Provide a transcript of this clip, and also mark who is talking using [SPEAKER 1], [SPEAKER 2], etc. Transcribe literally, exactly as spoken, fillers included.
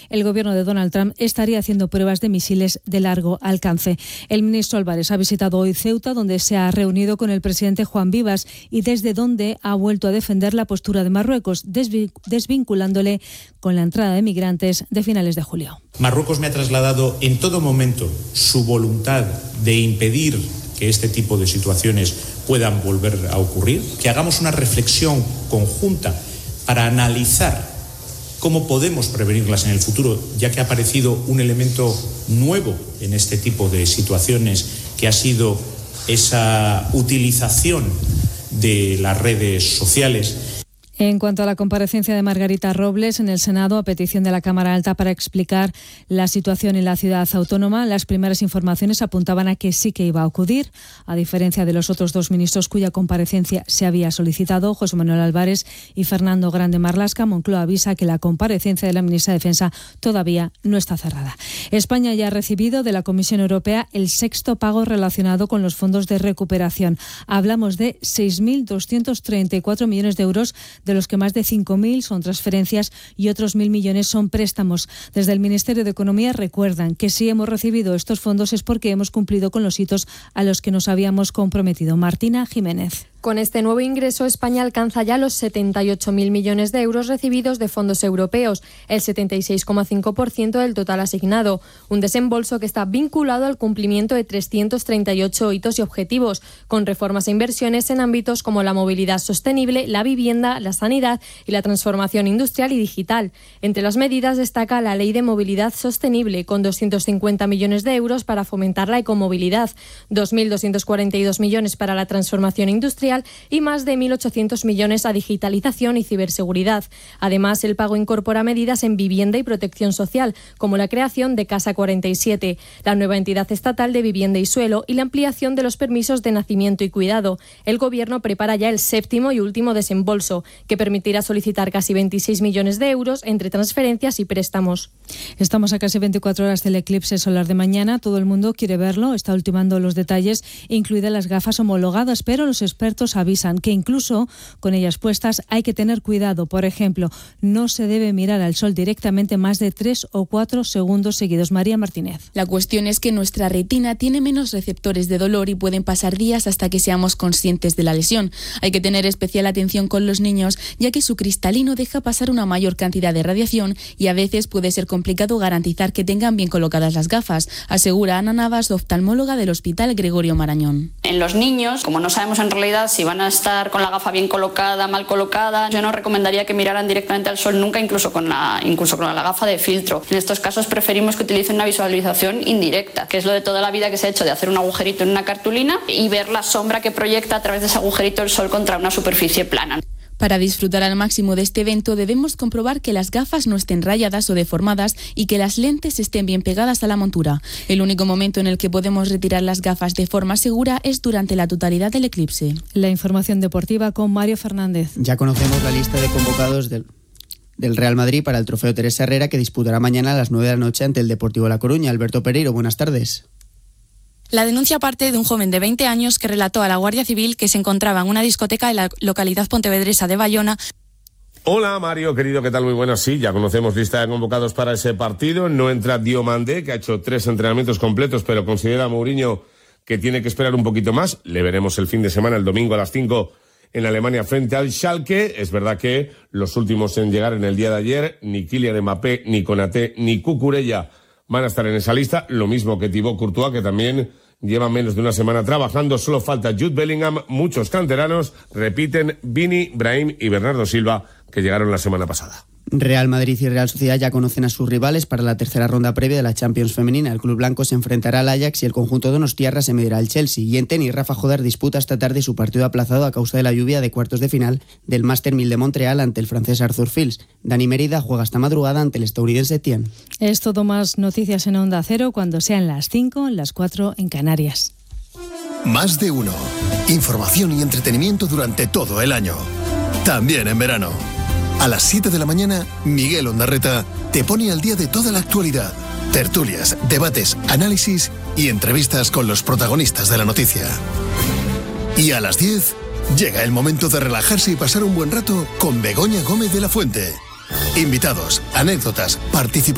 [SPEAKER 1] el gobierno de Donald Trump estaría haciendo pruebas de misiles de largo alcance. El ministro Álvarez ha visitado hoy Ceuta, donde se ha reunido con el presidente Juan Vivas y desde donde ha vuelto a defender la postura de Marruecos, desvinculándole con la entrada de migrantes de finales de julio.
[SPEAKER 2] Marruecos me ha trasladado en todo momento su voluntad de impedir que este tipo de situaciones puedan volver a ocurrir, que hagamos una reflexión conjunta para analizar cómo podemos prevenirlas en el futuro, ya que ha aparecido un elemento nuevo en este tipo de situaciones, que ha sido esa utilización de las redes sociales.
[SPEAKER 1] En cuanto a la comparecencia de Margarita Robles en el Senado a petición de la Cámara Alta para explicar la situación en la ciudad autónoma, las primeras informaciones apuntaban a que sí que iba a acudir, a diferencia de los otros dos ministros cuya comparecencia se había solicitado, José Manuel Álvarez y Fernando Grande Marlaska. Moncloa avisa que la comparecencia de la ministra de Defensa todavía no está cerrada. España ya ha recibido de la Comisión Europea el sexto pago relacionado con los fondos de recuperación. Hablamos de seis mil doscientos treinta y cuatro millones de euros, de los que más de cinco mil son transferencias y otros mil millones son préstamos. Desde el Ministerio de Economía recuerdan que si hemos recibido estos fondos es porque hemos cumplido con los hitos a los que nos habíamos comprometido. Martina Jiménez.
[SPEAKER 3] Con este nuevo ingreso, España alcanza ya los setenta y ocho mil millones de euros recibidos de fondos europeos, el setenta y seis coma cinco por ciento del total asignado, un desembolso que está vinculado al cumplimiento de trescientos treinta y ocho hitos y objetivos, con reformas e inversiones en ámbitos como la movilidad sostenible, la vivienda, la sanidad y la transformación industrial y digital. Entre las medidas destaca la Ley de Movilidad Sostenible, con doscientos cincuenta millones de euros para fomentar la ecomovilidad, dos mil doscientos cuarenta y dos millones para la transformación industrial y más de mil ochocientos millones a digitalización y ciberseguridad. Además, el pago incorpora medidas en vivienda y protección social, como la creación de Casa cuarenta y siete, la nueva entidad estatal de vivienda y suelo y la ampliación de los permisos de nacimiento y cuidado. El Gobierno prepara ya el séptimo y último desembolso, que permitirá solicitar casi veintiséis millones de euros entre transferencias y préstamos.
[SPEAKER 1] Estamos a casi veinticuatro horas del eclipse solar de mañana. Todo el mundo quiere verlo, está ultimando los detalles, incluidas las gafas homologadas, pero los expertos avisan que incluso con ellas puestas hay que tener cuidado. Por ejemplo, no se debe mirar al sol directamente más de tres o cuatro segundos seguidos. María Martínez.
[SPEAKER 4] La cuestión es que nuestra retina tiene menos receptores de dolor y pueden pasar días hasta que seamos conscientes de la lesión. Hay que tener especial atención con los niños, ya que su cristalino deja pasar una mayor cantidad de radiación y a veces puede ser complicado garantizar que tengan bien colocadas las gafas, asegura Ana Navas, oftalmóloga del Hospital Gregorio Marañón.
[SPEAKER 5] En los niños, como no sabemos en realidad si van a estar con la gafa bien colocada, mal colocada, yo no recomendaría que miraran directamente al sol nunca, incluso con la, incluso con la gafa de filtro. En estos casos preferimos que utilicen una visualización indirecta, que es lo de toda la vida que se ha hecho de hacer un agujerito en una cartulina y ver la sombra que proyecta a través de ese agujerito el sol contra una superficie plana.
[SPEAKER 4] Para disfrutar al máximo de este evento debemos comprobar que las gafas no estén rayadas o deformadas y que las lentes estén bien pegadas a la montura. El único momento en el que podemos retirar las gafas de forma segura es durante la totalidad del eclipse.
[SPEAKER 1] La información deportiva con Mario Fernández.
[SPEAKER 6] Ya conocemos la lista de convocados del, del Real Madrid para el Trofeo Teresa Herrera, que disputará mañana a las nueve de la noche ante el Deportivo La Coruña. Alberto Pereiro, buenas tardes.
[SPEAKER 7] La denuncia parte de un joven de veinte años que relató a la Guardia Civil que se encontraba en una discoteca en la localidad pontevedresa de Bayona.
[SPEAKER 8] Hola Mario, querido, ¿qué tal? Muy buenas. Sí, ya conocemos lista de convocados para ese partido. No entra Diomandé, que ha hecho tres entrenamientos completos, pero considera a Mourinho que tiene que esperar un poquito más. Le veremos el fin de semana, el domingo a las cinco en Alemania frente al Schalke. Es verdad que los últimos en llegar en el día de ayer, ni Kylian Mbappé, ni Konaté, ni Cucurella van a estar en esa lista. Lo mismo que Thibaut Courtois, que también lleva menos de una semana trabajando. Solo falta Jude Bellingham. Muchos canteranos repiten: Vini, Brahim y Bernardo Silva, que llegaron la semana pasada.
[SPEAKER 6] Real Madrid y Real Sociedad ya conocen a sus rivales para la tercera ronda previa de la Champions femenina. El club blanco se enfrentará al Ajax y el conjunto donostiarra se medirá al Chelsea. Y en tenis, Rafa Jodar disputa esta tarde su partido aplazado a causa de la lluvia de cuartos de final del Master mil de Montreal ante el francés Arthur Fils. Dani Mérida juega esta madrugada ante el estadounidense Etienne.
[SPEAKER 1] Es todo. Más noticias en Onda Cero cuando sean las cinco, las cuatro en Canarias.
[SPEAKER 9] Más de uno. Información y entretenimiento durante todo el año. También en verano. A las siete de la mañana, Miguel Ondarreta te pone al día de toda la actualidad. Tertulias, debates, análisis y entrevistas con los protagonistas de la noticia. Y a las diez, llega el momento de relajarse y pasar un buen rato con Begoña Gómez de la Fuente. Invitados, anécdotas, participación.